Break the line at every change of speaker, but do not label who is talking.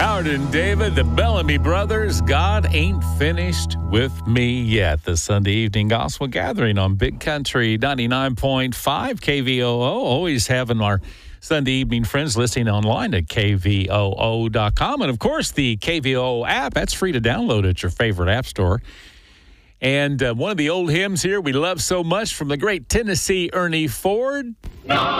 Howard and David, the Bellamy Brothers, God Ain't Finished With Me Yet. The Sunday evening gospel gathering on Big Country 99.5 KVOO. Always having our Sunday evening friends listening online at kvoo.com. And, of course, the KVOO app, that's free to download at your favorite app store. And one of the old hymns here we love so much from the great Tennessee Ernie Ford.